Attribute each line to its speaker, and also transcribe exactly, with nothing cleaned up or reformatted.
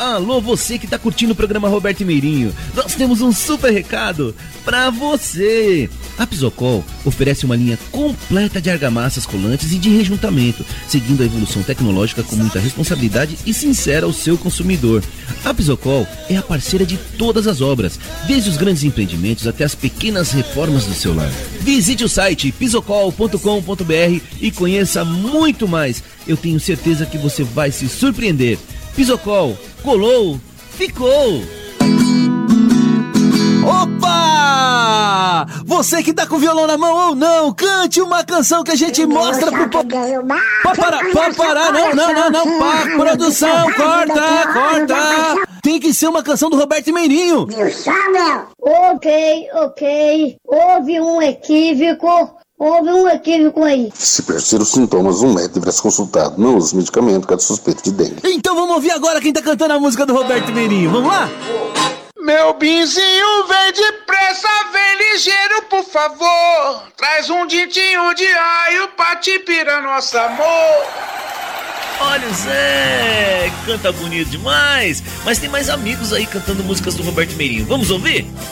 Speaker 1: Alô, você que tá curtindo o programa Roberto Meirinho, nós temos um super recado pra você. A Pisocol oferece uma linha completa de argamassas colantes e de rejuntamento, seguindo a evolução tecnológica com muita responsabilidade e sincera ao seu consumidor. A Pisocol é a parceira de todas as obras, desde os grandes empreendimentos até as pequenas reformas do seu lar. Visite o site pisocol ponto com ponto br e conheça muito mais. Eu tenho certeza que você vai se surpreender. Pisocol, colou, ficou!
Speaker 2: Opa! Você que tá com o violão na mão ou não, cante uma canção que a gente mostra pro povo. Pode parar, pode parar, não, não, não, não, pá, produção, corta, corta! Tem que ser uma canção do Roberto Meirinho.
Speaker 3: Ok, ok, houve um equívoco. Houve um equívoco aí.
Speaker 4: Se persistir os sintomas, um médico deverá ser consultado. Não use medicamento caso suspeito de dengue.
Speaker 2: Então vamos ouvir agora quem tá cantando a música do Roberto Meirinho. Vamos lá?
Speaker 5: Meu binzinho, vem depressa, vem ligeiro, por favor. Traz um dintinho de raio pra te pirar nosso amor.
Speaker 1: Olha o Zé, canta bonito demais, mas tem mais amigos aí cantando músicas do Roberto Meirinho. Vamos ouvir?